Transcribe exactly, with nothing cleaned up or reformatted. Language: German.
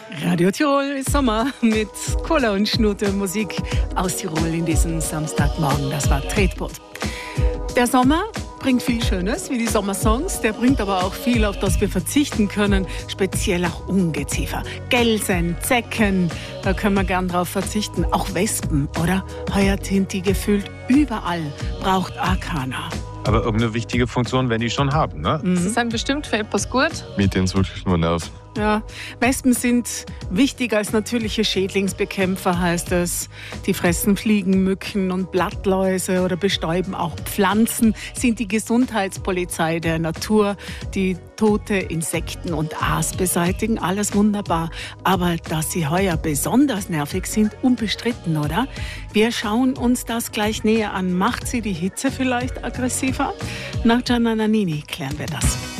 Radio Tirol ist Sommer mit Cola und Schnute Musik aus Tirol in diesem Samstagmorgen. Das war Tretboot. Der Sommer bringt viel Schönes, wie die Sommersongs. Der bringt aber auch viel, auf das wir verzichten können. Speziell auch Ungeziefer. Gelsen, Zecken, da können wir gern drauf verzichten. Auch Wespen, oder? Heuer sind die gefühlt überall. Braucht auch keiner. Aber irgendeine wichtige Funktion werden die schon haben, ne? Mhm. Sie sind bestimmt für etwas gut. Mit den solchen nur nerven. Ja, Wespen sind wichtig als natürliche Schädlingsbekämpfer, heißt es. Die fressen Fliegen, Mücken und Blattläuse oder bestäuben auch Pflanzen, sind die Gesundheitspolizei der Natur, die tote Insekten und Aas beseitigen. Alles wunderbar. Aber dass sie heuer besonders nervig sind, unbestritten, oder? Wir schauen uns das gleich näher an. Macht sie die Hitze vielleicht aggressiver? Nach Gianna Nannini klären wir das.